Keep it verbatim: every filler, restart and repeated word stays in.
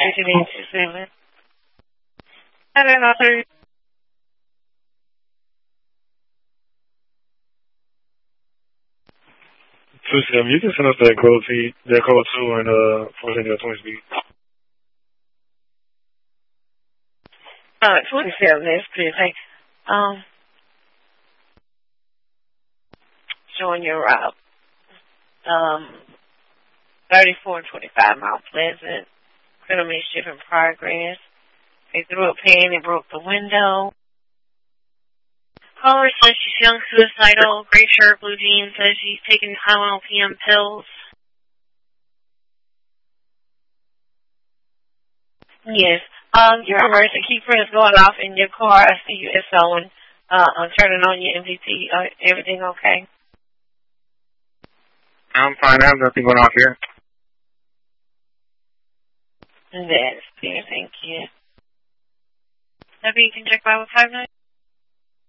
eight eight two seven. I don't know, sir. Two seven. You can send us that code to that code too, and uh, for sending your twin speed. Uh, twenty-seven. That's good. Hey, um, showing your route. Um, thirty-four twenty-five Mount Pleasant. Criminal mischief in progress. They threw a pan and broke the window. Caller says she's young, suicidal, gray shirt, blue jeans, says she's taking Tylenol P M pills. Yes. Um, your emergency keeper is going off in your car. I see you it's on. Uh, I'm turning on your M V P. Uh, everything okay? I'm fine. I have nothing going off here. That's clear. Thank you. W, you can check by with five nine.